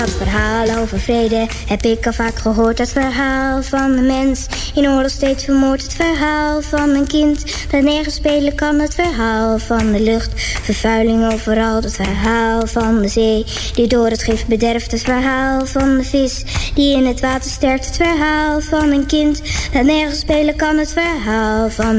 Het verhaal over vrede heb ik al vaak gehoord. Het verhaal van de mens in oorlog steeds vermoord. Het verhaal van een kind dat nergens spelen kan. Het verhaal van de lucht, vervuiling overal. Het verhaal van de zee die door het gif bederft. Het verhaal van de vis die in het water sterft. Het verhaal van een kind dat nergens spelen kan. Het verhaal van